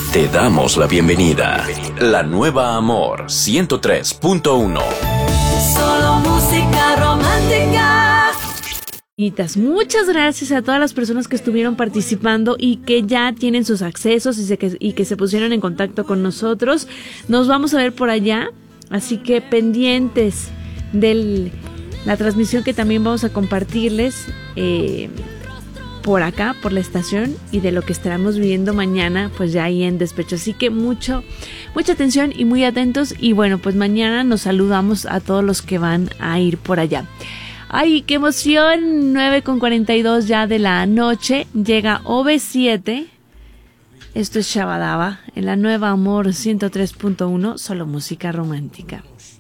Te damos la bienvenida. La nueva Amor 103.1. Solo música romántica. Muchas gracias a todas las personas que estuvieron participando y que ya tienen sus accesos y que se pusieron en contacto con nosotros. Nos vamos a ver por allá, así que pendientes de la transmisión que también vamos a compartirles por acá, por la estación, y de lo que estaremos viendo mañana, pues ya ahí en Despecho. Así que mucha atención y muy atentos. Y bueno, pues mañana nos saludamos a todos los que van a ir por allá. ¡Ay, qué emoción! 9:42 ya de la noche. Llega OV7. Esto es Shabadaba en la nueva Amor 103.1. Solo música romántica.